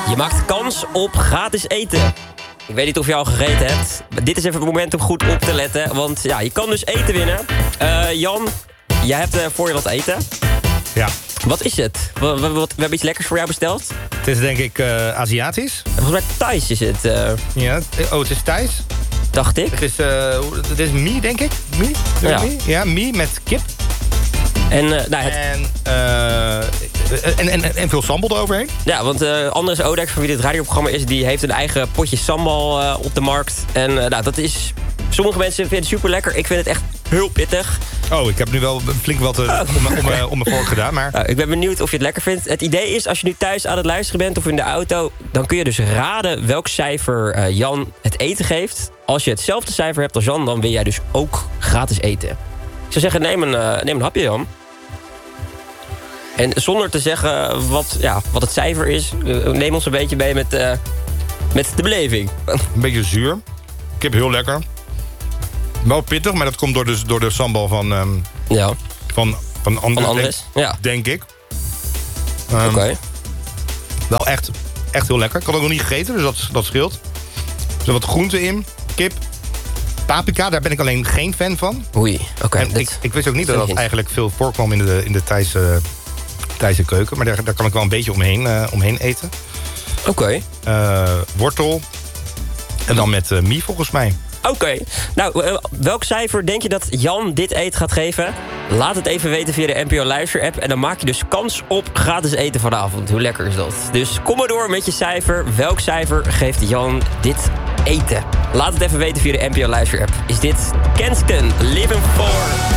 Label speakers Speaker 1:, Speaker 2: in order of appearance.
Speaker 1: Je maakt kans op gratis eten. Ik weet niet of je al gegeten hebt. Maar dit is even het moment om goed op te letten. Want ja, je kan dus eten winnen. Jan, jij hebt voor je wat eten.
Speaker 2: Ja.
Speaker 1: Wat is het? We hebben iets lekkers voor jou besteld.
Speaker 2: Het is denk ik Aziatisch.
Speaker 1: Volgens mij Thais is het.
Speaker 2: Ja. Het is Thais.
Speaker 1: Dacht ik.
Speaker 2: Het is mie, denk ik. Mie?
Speaker 1: Ja.
Speaker 2: Ja, mie met kip. En veel sambal eroverheen.
Speaker 1: Ja, want Andres Odex, van wie dit radioprogramma is, die heeft een eigen potje sambal op de markt. En dat is... Sommige mensen vinden het super lekker. Ik vind het echt heel pittig.
Speaker 2: Oh, ik heb nu wel flink wat om mijn vork gedaan. Maar...
Speaker 1: Nou, ik ben benieuwd of je het lekker vindt. Het idee is, als je nu thuis aan het luisteren bent of in de auto, dan kun je dus raden welk cijfer Jan het eten geeft. Als je hetzelfde cijfer hebt als Jan, dan wil jij dus ook gratis eten. Ik zou zeggen, neem een hapje, Jan. En zonder te zeggen wat het cijfer is, neem ons een beetje mee met de beleving.
Speaker 2: Een beetje zuur. Kip heel lekker. Wel pittig, maar dat komt door de sambal van Andres, denk ik.
Speaker 1: Oké.
Speaker 2: Wel echt heel lekker. Ik had het nog niet gegeten, dus dat scheelt. Er zit wat groenten in, kip, paprika, daar ben ik alleen geen fan van.
Speaker 1: Oei, oké.
Speaker 2: Ik wist ook niet dat eigenlijk veel voorkwam in de Thaise keuken. Maar daar kan ik wel een beetje omheen eten.
Speaker 1: Oké.
Speaker 2: Wortel. En dan met mie volgens mij.
Speaker 1: Oké. Nou, welk cijfer denk je dat Jan dit eten gaat geven? Laat het even weten via de NPO Luister-app. En dan maak je dus kans op gratis eten vanavond. Hoe lekker is dat? Dus kom maar door met je cijfer. Welk cijfer geeft Jan dit eten? Laat het even weten via de NPO Luister-app. Is dit Kensken Living For?